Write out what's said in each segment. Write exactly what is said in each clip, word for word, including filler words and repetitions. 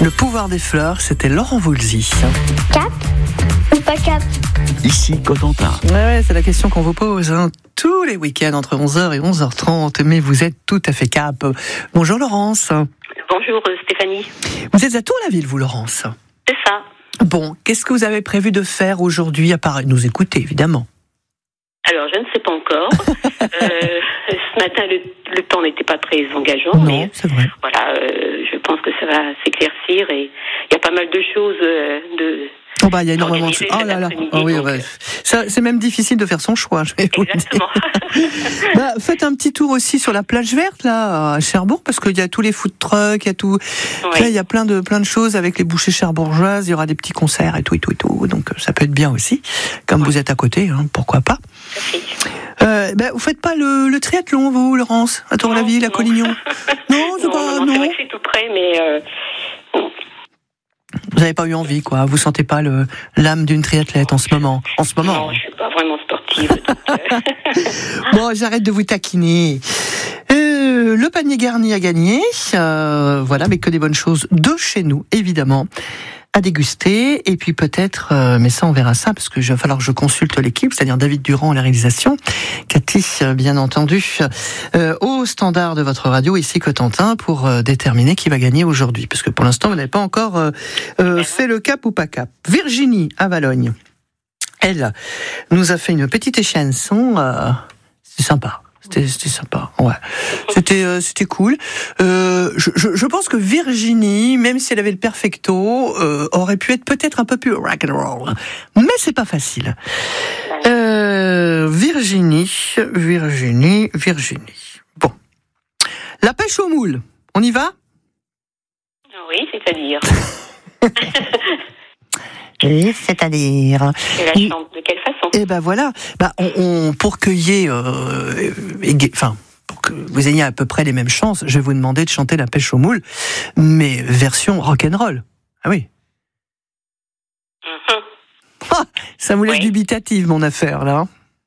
Le pouvoir des fleurs, c'était Laurent Voulzy. Cap ou pas cap? Ici, Cotentin. Ouais, ouais, c'est la question qu'on vous pose hein, tous les week-ends entre onze heures et onze heures trente, mais vous êtes tout à fait cap. Bonjour Laurence. Bonjour Stéphanie. Vous êtes à Tour-la-Ville, vous Laurence? C'est ça. Bon, qu'est-ce que vous avez prévu de faire aujourd'hui, à part nous écouter évidemment? Alors, je ne sais pas encore. euh, ce matin, le, le temps n'était pas très engageant. Non, mais c'est vrai. Voilà, euh, je pense que ça va s'éclaircir et il y a pas mal de choses euh, de... Oh bah, il y a énormément de choses. Oh là là. Oh oui, donc, ouais. Ça, c'est même difficile de faire son choix, je vais vous exactement. dire. Bah, faites un petit tour aussi sur la plage verte, là, à Cherbourg, parce qu'il y a tous les food trucks, il y a tout. Oui. Là, il y a plein de, plein de choses avec les bouchées cherbourgeoises, il y aura des petits concerts et tout, et tout, et tout. Donc, ça peut être bien aussi. Comme Oui. vous êtes à côté, hein, pourquoi pas. Euh, bah, vous faites pas le, le triathlon, vous, Laurence, à Tour-la-Ville, à Non. Collignon? Non, c'est Non, pas, non, non, c'est non. vrai que c'est tout près, mais... Euh, bon. Vous n'avez pas eu envie, quoi. Vous sentez pas le, l'âme d'une triathlète en ce moment. En ce moment. Non, je suis pas vraiment sportive. donc, euh, Bon, j'arrête de vous taquiner. Euh, le panier garni a gagné. Euh, voilà, mais que des bonnes choses de chez nous, évidemment, à déguster. Et puis peut-être, euh, mais ça on verra ça, parce que je va falloir que je consulte l'équipe, c'est-à-dire David Durand à la réalisation, Cathy, euh, bien entendu, euh, au standard de votre radio, ici Cotentin, pour euh, déterminer qui va gagner aujourd'hui. Parce que pour l'instant, vous n'avez pas encore euh, euh, fait le cap ou pas cap. Virginie, à Valogne. Elle nous a fait une petite chanson, euh, c'était sympa. C'était, c'était sympa, ouais. C'était, euh, c'était cool. Euh, je, je, je pense que Virginie, même si elle avait le perfecto, euh, aurait pu être peut-être un peu plus rock and roll. Mais c'est pas facile. Euh, Virginie, Virginie, Virginie. Bon. La pêche aux moules. On y va? oui, c'est-à-dire... Oui, c'est-à-dire. Et la chante de quelle façon? Et ben voilà, bah on, on, pour qu'il y ait, euh, éga- enfin, pour que vous ayez à peu près les mêmes chances, je vais vous demander de chanter la pêche aux moules, mais version rock'n'roll. Ah oui. Mhm. Ah, ça vous laisse Oui. dubitative, mon affaire, là.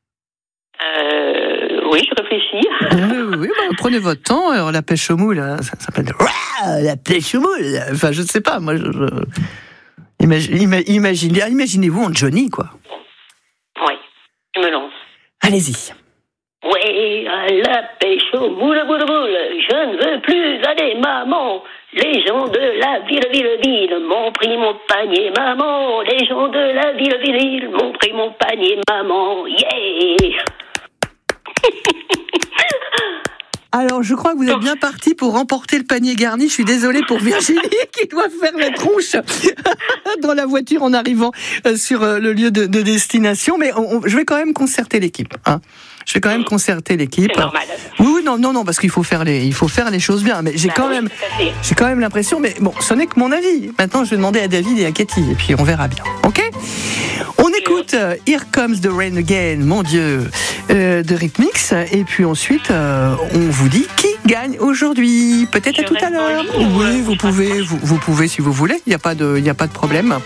Euh, oui, je réfléchis. Oui, oui, oui, bah, prenez votre temps. Alors, la pêche aux moules, hein, ça, ça s'appelle Ouah, la pêche aux moules. Enfin, je ne sais pas, moi, je... je... Imagine, ima- imaginez, imaginez-vous en Johnny, quoi. Oui, je me lance. Allez-y. Ouais, à la pêche au moule, boule, boule, je ne veux plus aller, maman. Les gens de la ville, ville, ville m'ont pris mon panier, maman. Les gens de la ville, ville, ville m'ont pris mon panier, maman. Yeah! Alors, je crois que vous êtes bien parti pour remporter le panier garni. Je suis désolée pour Virginie qui doit faire la tronche dans la voiture en arrivant sur le lieu de, de destination. Mais on, on, je vais quand même concerter l'équipe. Hein. Je vais quand même concerter l'équipe. C'est normal. Oui, oui, non, non, non, parce qu'il faut faire les, il faut faire les choses bien. Mais j'ai Bah quand oui, même, tout à fait. j'ai quand même l'impression. Mais bon, ce n'est que mon avis. Maintenant, je vais demander à David et à Cathy, et puis on verra bien. Ok? On écoute euh, Here Comes the Rain Again, mon Dieu, euh, de Rhythmix, et puis ensuite, euh, on vous dit qui gagne aujourd'hui. Peut-être Je à tout à reste en l'heure. ligne, Oui, ouais, vous je pouvez, raccroche. vous, vous pouvez si vous voulez. Il n'y a pas de, il n'y a pas de problème.